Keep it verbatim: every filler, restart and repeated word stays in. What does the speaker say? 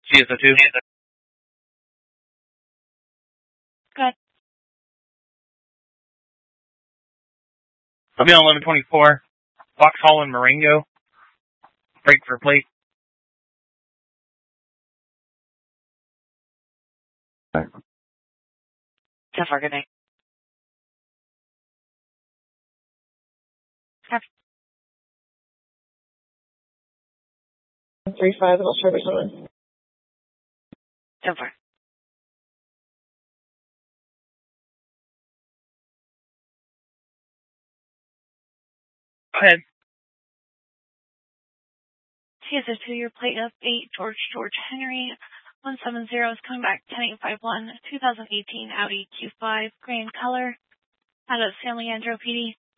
C S O two. Good. I'll be on eleven twenty-four. Vauxhall and Marengo. Break for plate. So far, good night. Three five, I'll service on. So far. Go ahead. C S O two, your plate of eight, George George Henry. one seven zero is coming back, ten eight five one, two thousand eighteen Audi Q five, gray in color, out of San Leandro P D.